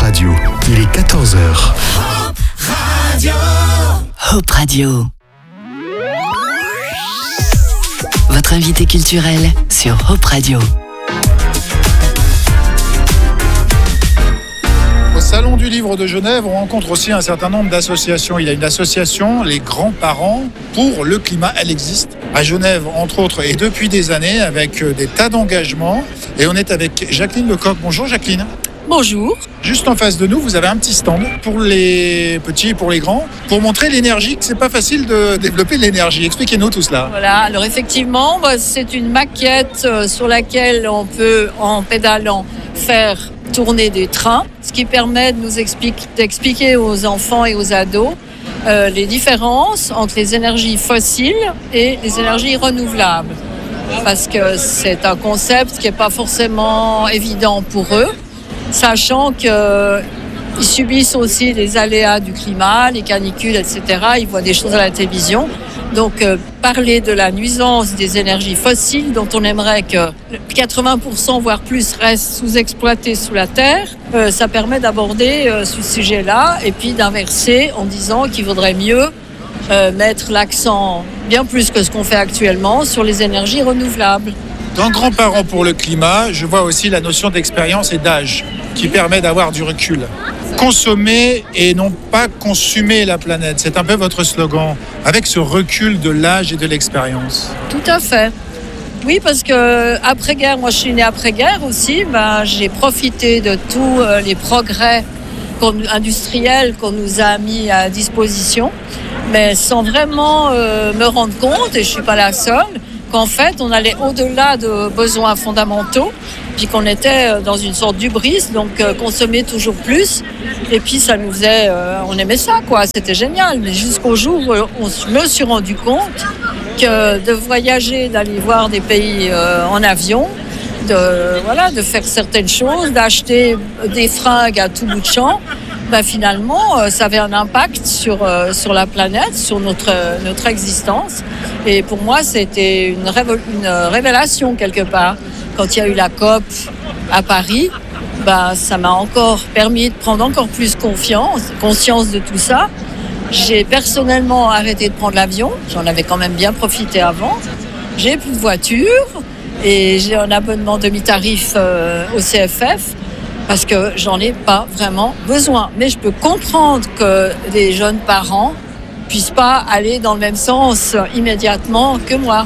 Radio, il est 14h. Hope Radio. Hope Radio. Votre invité culturel sur Hope Radio. Au Salon du Livre de Genève, on rencontre aussi un certain nombre d'associations. Il y a une association, les grands-parents pour le climat. Elle existe à Genève, entre autres, et depuis des années, avec des tas d'engagements. Et on est avec Jacqueline Lecoq. Bonjour Jacqueline. Bonjour. Juste en face de nous, vous avez un petit stand pour les petits et pour les grands, pour montrer l'énergie, que c'est pas facile de développer l'énergie. Expliquez-nous tout cela. Voilà, alors effectivement, c'est une maquette sur laquelle on peut, en pédalant, faire tourner des trains, ce qui permet de nous d'expliquer aux enfants et aux ados les différences entre les énergies fossiles et les énergies renouvelables. Parce que c'est un concept qui n'est pas forcément évident pour eux, sachant qu'ils subissent aussi les aléas du climat, les canicules, etc. Ils voient des choses à la télévision. Donc, parler de la nuisance des énergies fossiles, dont on aimerait que 80% voire plus restent sous-exploités sous la terre, ça permet d'aborder ce sujet-là et puis d'inverser en disant qu'il vaudrait mieux mettre l'accent, bien plus que ce qu'on fait actuellement, sur les énergies renouvelables. Dans Grands-parents pour le climat, je vois aussi la notion d'expérience et d'âge qui permet d'avoir du recul. Consommer et non pas consumer la planète, c'est un peu votre slogan, avec ce recul de l'âge et de l'expérience. Tout à fait. Oui, parce que après-guerre, moi je suis née après-guerre aussi, j'ai profité de tous les progrès industriels qu'on nous a mis à disposition, mais sans vraiment me rendre compte, et je ne suis pas la seule, qu'en fait, on allait au-delà de besoins fondamentaux, puis qu'on était dans une sorte d'hubris, donc consommer toujours plus. Et puis, ça nous faisait... on aimait ça, quoi. C'était génial. Mais jusqu'au jour où je me suis rendu compte que de voyager, d'aller voir des pays en avion, de faire certaines choses, d'acheter des fringues à tout bout de champ, finalement, ça avait un impact sur la planète, sur notre existence. Et pour moi, c'était une révélation quelque part. Quand il y a eu la COP à Paris, ça m'a encore permis de prendre encore plus conscience de tout ça. J'ai personnellement arrêté de prendre l'avion. J'en avais quand même bien profité avant. J'ai plus de voiture et j'ai un abonnement demi-tarif au CFF. Parce que j'en ai pas vraiment besoin. Mais je peux comprendre que les jeunes parents puissent pas aller dans le même sens immédiatement que moi.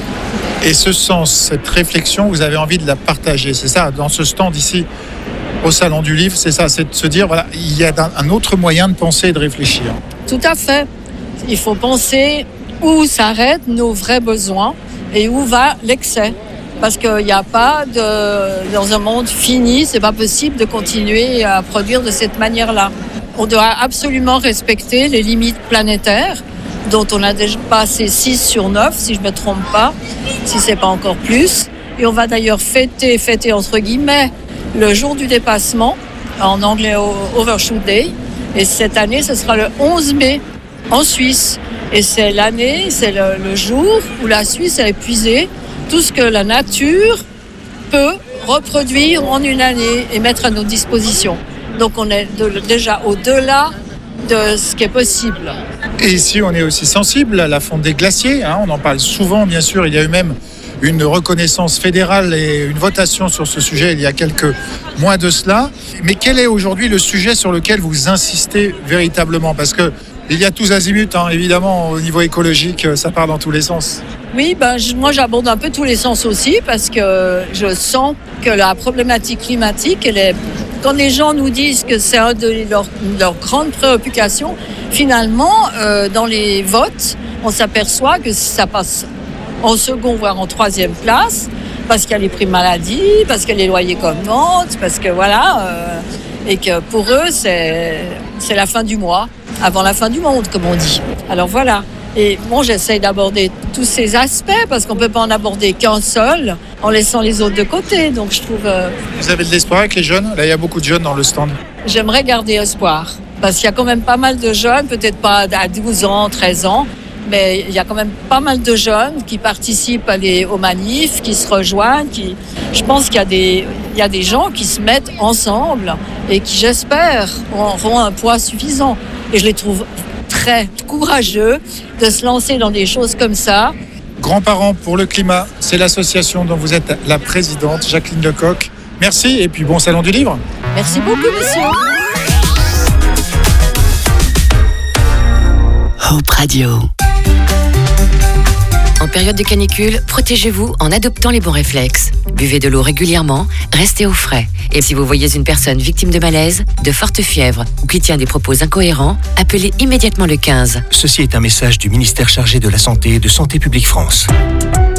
Et ce sens, cette réflexion, vous avez envie de la partager, c'est ça, dans ce stand ici, au Salon du Livre, c'est ça, c'est de se dire, voilà, il y a un autre moyen de penser et de réfléchir. Tout à fait. Il faut penser où s'arrêtent nos vrais besoins et où va l'excès. Parce qu'il n'y a pas dans un monde fini, c'est pas possible de continuer à produire de cette manière-là. On doit absolument respecter les limites planétaires, dont on a déjà passé 6 sur 9, si je ne me trompe pas, si ce n'est pas encore plus. Et on va d'ailleurs fêter entre guillemets, le jour du dépassement, en anglais Overshoot Day. Et cette année, ce sera le 11 mai, en Suisse. Et c'est l'année, c'est le jour où la Suisse a épuisé tout ce que la nature peut reproduire en une année et mettre à notre disposition. Donc on est déjà au-delà de ce qui est possible. Et ici, on est aussi sensible à la fonte des glaciers. On en parle souvent, bien sûr. Il y a eu même une reconnaissance fédérale et une votation sur ce sujet il y a quelques mois de cela. Mais quel est aujourd'hui le sujet sur lequel vous insistez véritablement ? Parce que il y a tous azimuts, évidemment, au niveau écologique, ça part dans tous les sens. Oui, moi j'aborde un peu tous les sens aussi parce que je sens que la problématique climatique, quand les gens nous disent que c'est une de leurs grandes préoccupations, finalement, dans les votes, on s'aperçoit que ça passe en second, voire en troisième place, parce qu'il y a les prix maladie, parce qu'il y a les loyers qui augmentent, parce que voilà, et que pour eux, c'est la fin du mois, avant la fin du monde, comme on dit. Alors voilà. Et bon, j'essaye d'aborder tous ces aspects parce qu'on ne peut pas en aborder qu'un seul en laissant les autres de côté. Donc je trouve... Vous avez de l'espoir avec les jeunes ? Là, il y a beaucoup de jeunes dans le stand. J'aimerais garder espoir parce qu'il y a quand même pas mal de jeunes, peut-être pas à 12 ans, 13 ans, mais il y a quand même pas mal de jeunes qui participent aux manifs, qui se rejoignent. Je pense qu'il y a il y a des gens qui se mettent ensemble et qui, j'espère, auront un poids suffisant. Et je les trouve très courageux de se lancer dans des choses comme ça. Grands-parents pour le climat, c'est l'association dont vous êtes la présidente, Jacqueline Lecoq. Merci et puis bon salon du livre. Merci beaucoup, monsieur. Hope Radio. En période de canicule, protégez-vous en adoptant les bons réflexes. Buvez de l'eau régulièrement, restez au frais. Et si vous voyez une personne victime de malaise, de forte fièvre ou qui tient des propos incohérents, appelez immédiatement le 15. Ceci est un message du ministère chargé de la Santé et de Santé publique France.